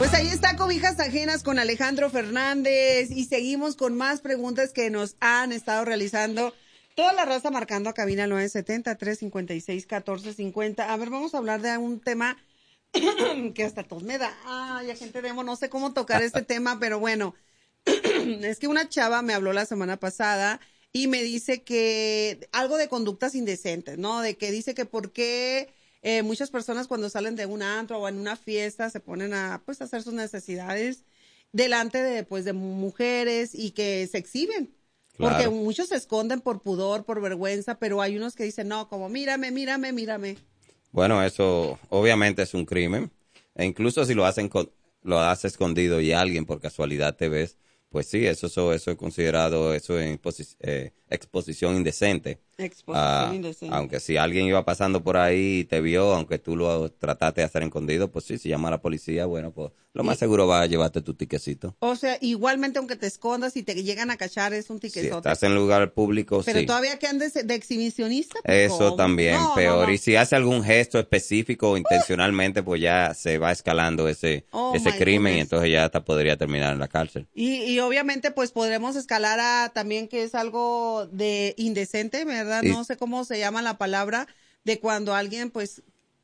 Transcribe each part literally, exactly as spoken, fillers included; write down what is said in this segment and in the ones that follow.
Pues ahí está Cobijas Ajenas con Alejandro Fernández y seguimos con más preguntas que nos han estado realizando toda la raza marcando a cabina nueve siete cero, tres cinco seis, uno cuatro cinco cero. A ver, vamos a hablar de un tema que hasta tos me da. Ay, gente demo, no sé cómo tocar este tema, pero bueno, es que una chava me habló la semana pasada y me dice que algo de conductas indecentes, ¿no? De que dice que por qué eh, muchas personas cuando salen de un antro o en una fiesta se ponen a, pues, hacer sus necesidades delante de, pues, de mujeres y que se exhiben. Claro. Porque muchos se esconden por pudor, por vergüenza, pero hay unos que dicen, no, como mírame, mírame, mírame. Bueno, eso obviamente es un crimen. E incluso si lo hacen con, lo hace escondido y alguien por casualidad te ves, pues sí, eso, eso, eso es considerado, eso es eh, exposición indecente. Exposición uh, indecente. Aunque si alguien iba pasando por ahí y te vio, aunque tú lo trataste de hacer escondido, pues sí, si llama a la policía, bueno, pues lo más seguro va a llevarte tu tiquecito. O sea, igualmente aunque te escondas y te llegan a cachar, es un tiquezote. Si estás en lugar público, pero sí. Pero todavía que andes de exhibicionista. Pues, eso ¿cómo? también, no, peor. No, no. Y si hace algún gesto específico o intencionalmente, pues ya se va escalando ese, oh, ese crimen goodness. y entonces ya hasta podría terminar en la cárcel. Y, y obviamente pues podremos escalar a también que es algo de indecente, ¿verdad? Y, no sé cómo se llama la palabra de cuando alguien pues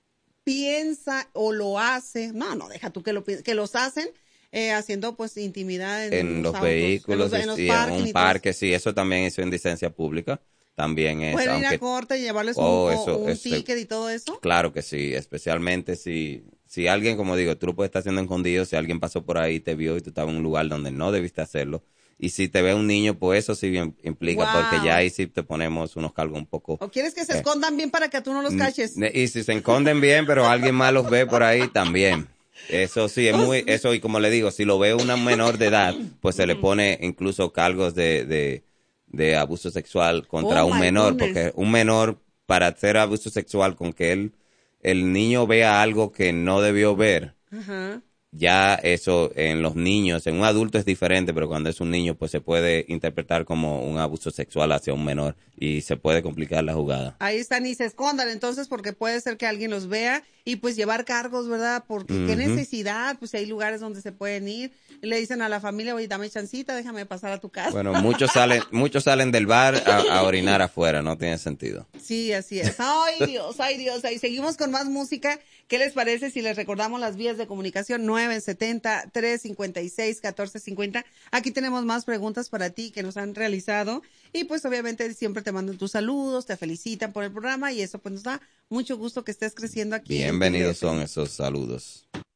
piensa o lo hace, no, no, deja tú que lo que los hacen eh, haciendo pues intimidad en, en los autos, vehículos, en los, en los y parques, en un parque, sí, eso también es indecencia pública, también es. ¿Pueden aunque, ir a corte y llevarles oh, un, eso, un eso, ticket y todo eso? Claro que sí, especialmente si, si alguien, como digo, tú lo puedes estar haciendo escondido, si alguien pasó por ahí, te vio y tú estabas en un lugar donde no debiste hacerlo. Y si te ve un niño, pues eso sí bien implica, wow. Porque ya ahí sí te ponemos unos cargos un poco... ¿O quieres que se eh, escondan bien para que tú no los caches? Y si se esconden bien, pero alguien más los ve por ahí también. Eso sí, es muy... Eso, y como le digo, si lo ve una menor de edad, pues se le pone incluso cargos de, de, de abuso sexual contra oh, un menor. goodness. Porque un menor, para hacer abuso sexual con que él, el niño vea algo que no debió ver... Uh-huh. Ya eso en los niños, en un adulto es diferente, pero cuando es un niño pues se puede interpretar como un abuso sexual hacia un menor y se puede complicar la jugada. Ahí están y se escondan entonces porque puede ser que alguien los vea y pues llevar cargos, ¿verdad? Porque uh-huh. qué necesidad, pues hay lugares donde se pueden ir y le dicen a la familia, oye, dame chancita, déjame pasar a tu casa. Bueno, muchos salen, muchos salen del bar a, a orinar afuera, no tiene sentido. Sí, así es. Ay Dios, ay Dios, ahí seguimos con más música. ¿Qué les parece si les recordamos las vías de comunicación? nueve siete cero, tres cinco seis, uno cuatro cinco cero. Aquí tenemos más preguntas para ti que nos han realizado y pues obviamente siempre te mandan tus saludos, te felicitan por el programa y eso pues nos da mucho gusto que estés creciendo aquí. Bienvenidos son esos saludos.